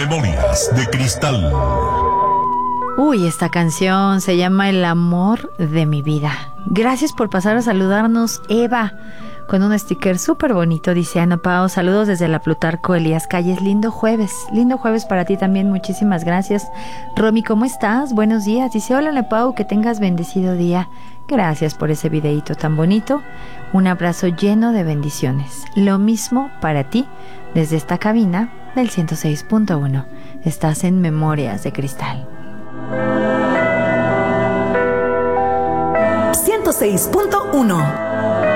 Memorias de Cristal. Uy, esta canción se llama El amor de mi vida. Gracias por pasar a saludarnos, Eva, con un sticker súper bonito. Dice Ana Pao, saludos desde la Plutarco Elías Calles. Lindo jueves para ti también, muchísimas gracias. Romy, ¿cómo estás? Buenos días. Dice, hola Ana Pao, que tengas bendecido día. Gracias por ese videíto tan bonito. Un abrazo lleno de bendiciones. Lo mismo para ti desde esta cabina del 106.1. Estás en Memorias de Cristal. 106.1